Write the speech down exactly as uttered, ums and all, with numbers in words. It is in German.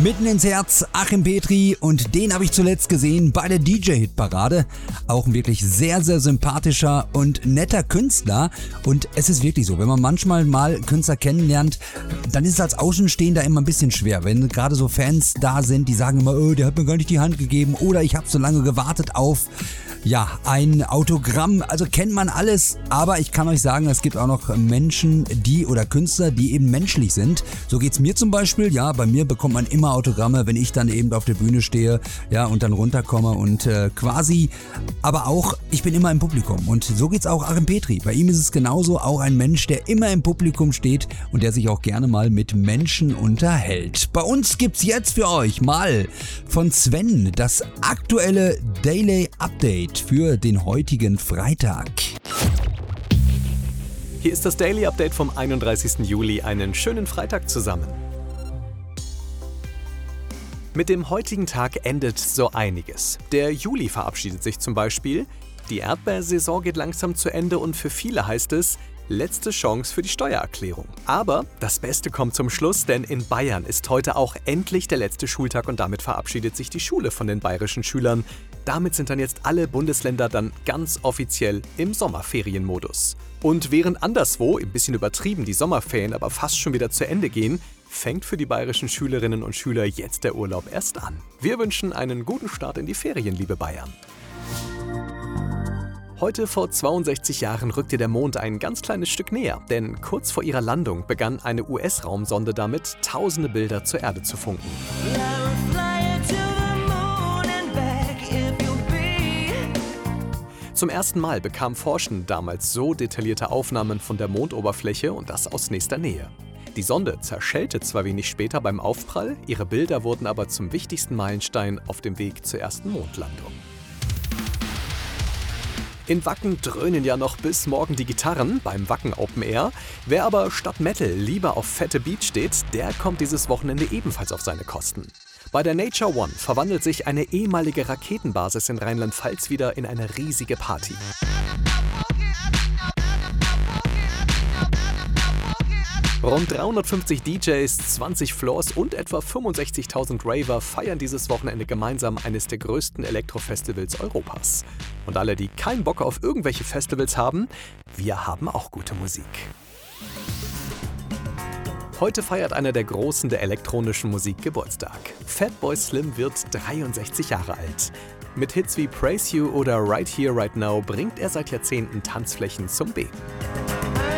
Mitten ins Herz, Achim Petri, und den habe ich zuletzt gesehen bei der D J-Hitparade. Auch ein wirklich sehr, sehr sympathischer und netter Künstler. Und es ist wirklich so, wenn man manchmal mal Künstler kennenlernt, dann ist es als Außenstehender immer ein bisschen schwer. Wenn gerade so Fans da sind, die sagen immer, oh, der hat mir gar nicht die Hand gegeben oder ich habe so lange gewartet auf... Ja, ein Autogramm, also kennt man alles, aber ich kann euch sagen, es gibt auch noch Menschen, die oder Künstler, die eben menschlich sind. So geht's mir zum Beispiel, ja, bei mir bekommt man immer Autogramme, wenn ich dann eben auf der Bühne stehe, ja, und dann runterkomme und äh, quasi, aber auch, ich bin immer im Publikum und so geht's auch Achim Petri. Bei ihm ist es genauso, auch ein Mensch, der immer im Publikum steht und der sich auch gerne mal mit Menschen unterhält. Bei uns gibt's jetzt für euch mal von Sven das aktuelle Daily Update für den heutigen Freitag. Hier ist das Daily Update vom einunddreißigsten Juli. Einen schönen Freitag zusammen. Mit dem heutigen Tag endet so einiges. Der Juli verabschiedet sich zum Beispiel. Die Erdbeersaison geht langsam zu Ende und für viele heißt es, letzte Chance für die Steuererklärung. Aber das Beste kommt zum Schluss, denn in Bayern ist heute auch endlich der letzte Schultag und damit verabschiedet sich die Schule von den bayerischen Schülern. Damit sind dann jetzt alle Bundesländer dann ganz offiziell im Sommerferienmodus. Und während anderswo, ein bisschen übertrieben, die Sommerferien aber fast schon wieder zu Ende gehen, fängt für die bayerischen Schülerinnen und Schüler jetzt der Urlaub erst an. Wir wünschen einen guten Start in die Ferien, liebe Bayern. Heute vor zweiundsechzig Jahren rückte der Mond ein ganz kleines Stück näher, denn kurz vor ihrer Landung begann eine U S-Raumsonde damit, tausende Bilder zur Erde zu funken. Zum ersten Mal bekamen Forschende damals so detaillierte Aufnahmen von der Mondoberfläche und das aus nächster Nähe. Die Sonde zerschellte zwar wenig später beim Aufprall, ihre Bilder wurden aber zum wichtigsten Meilenstein auf dem Weg zur ersten Mondlandung. In Wacken dröhnen ja noch bis morgen die Gitarren beim Wacken Open Air. Wer aber statt Metal lieber auf fette Beats steht, der kommt dieses Wochenende ebenfalls auf seine Kosten. Bei der Nature One verwandelt sich eine ehemalige Raketenbasis in Rheinland-Pfalz wieder in eine riesige Party. Rund dreihundertfünfzig D Js, zwanzig Floors und etwa fünfundsechzigtausend Raver feiern dieses Wochenende gemeinsam eines der größten Elektrofestivals Europas. Und alle, die keinen Bock auf irgendwelche Festivals haben, wir haben auch gute Musik. Heute feiert einer der Großen der elektronischen Musik Geburtstag. Fatboy Slim wird dreiundsechzig Jahre alt. Mit Hits wie Praise You oder Right Here, Right Now bringt er seit Jahrzehnten Tanzflächen zum Beben.